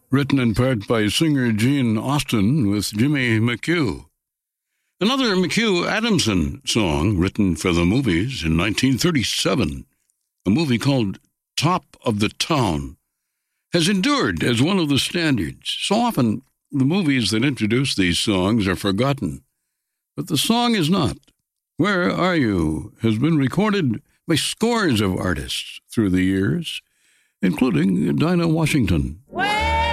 written in part by singer Gene Austin with Jimmy McHugh. Another McHugh Adamson song written for the movies in 1937, a movie called Top of the Town, has endured as one of the standards. So often, the movies that introduce these songs are forgotten, but the song is not. Where Are You has been recorded by scores of artists through the years, including Dinah Washington. Where